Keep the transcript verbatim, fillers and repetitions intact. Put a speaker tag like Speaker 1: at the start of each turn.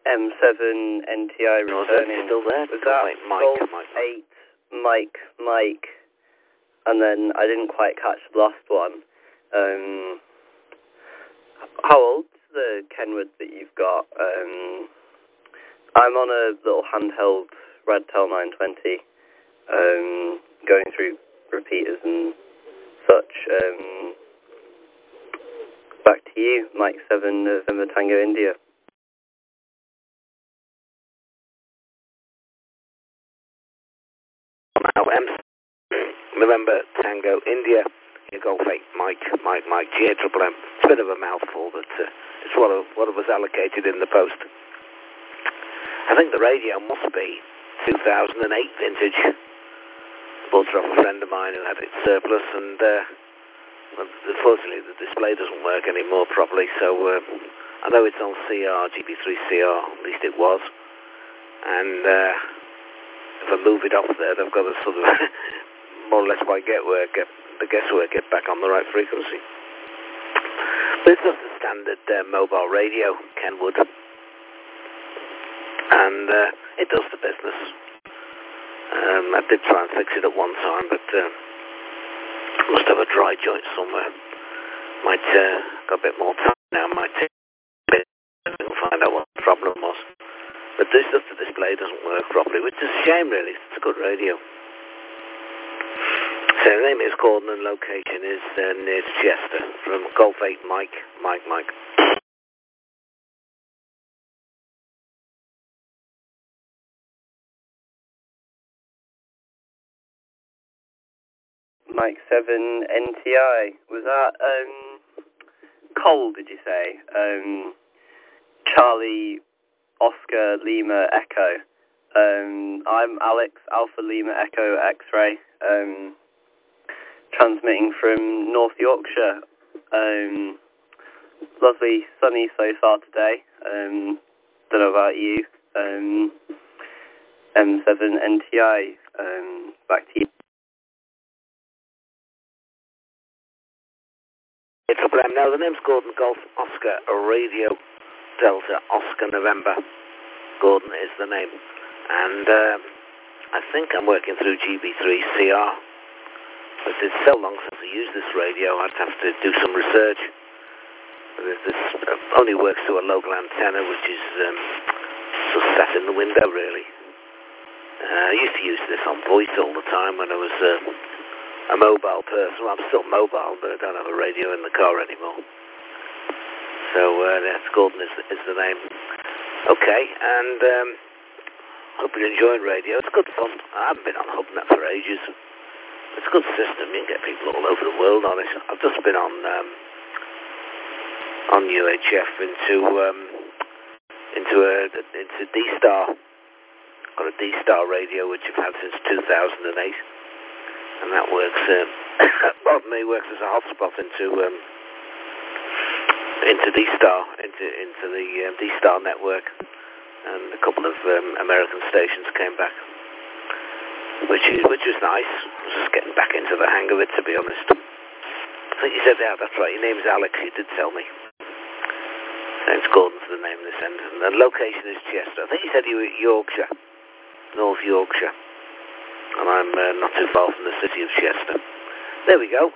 Speaker 1: M seven N T I returning.
Speaker 2: Still there?
Speaker 1: Was that
Speaker 2: Mike, Mike,
Speaker 1: Golf
Speaker 2: Mike,
Speaker 1: eight, Mike, Mike, and then I didn't quite catch the last one. Um, how old's the Kenwood that you've got? Um, I'm on a little handheld Redtel nine twenty, um, going through repeaters and such. Um, back to you, Mike seven November Tango India.
Speaker 2: Now, M November Tango India, you Golf eight, Mike, Mike, Mike, G A M M. It's a bit of a mouthful, but uh, it's what, what was allocated in the post. I think the radio must be two thousand eight vintage. Bought it off a friend of mine who had it surplus, and uh, well, unfortunately the display doesn't work anymore properly, so uh, I know it's on C R, G B three C R, at least it was, and uh, if I move it off there, they've got to sort of, more or less by guesswork, get the guesswork, get back on the right frequency. But it's just a standard uh, mobile radio, Kenwood, and uh, it does the business. Um, I did try and fix it at one time, but uh, must have a dry joint somewhere. Might uh, got a bit more time now. Might take a bit and find out what the problem was. But this just the display doesn't work properly, which is a shame, really. It's a good radio. So the name is Gordon and location is uh, near Chester. From Golf eight, Mike, Mike, Mike.
Speaker 1: Mike seven N T I. Was that um, Cole, did you say? Um, Charlie Oscar Lima Echo. Um, I'm Alex Alpha Lima Echo X-Ray, um, transmitting from North Yorkshire. Um, lovely, sunny so far today. Um, don't know about you. Um, M seven N T I. Um, back to you.
Speaker 2: It's a blame. Now the name's Gordon Golf Oscar Radio Delta Oscar November. Gordon is the name, and uh, I think I'm working through G B three C R. But it's so long since I used this radio, I'd have to do some research. This only works to a local antenna, which is um, sort of sat in the window, really. Uh, I used to use this on voice all the time when I was uh, a mobile person. Well, I'm still mobile, but I don't have a radio in the car anymore. So uh, that's Gordon is, is the name. Okay, and um, hope you're enjoying radio. It's good fun. I haven't been on HubNet for ages. It's a good system. You can get people all over the world on it. I've just been on um, on U H F into um, into a into D-Star. Got a D-Star radio which I've had since two thousand eight, and that works. Um, pardon me, works as a hotspot into um, into D-Star, into into the um, D-Star network, and a couple of um, American stations came back. Which is which was nice. I was just getting back into the hang of it, to be honest. I think you said, yeah, that's right. Your name's Alex. You did tell me. It's Gordon's the name this end, and the location is Chester. I think you said you were Yorkshire, North Yorkshire, and I'm uh, not too far from the city of Chester. There we go.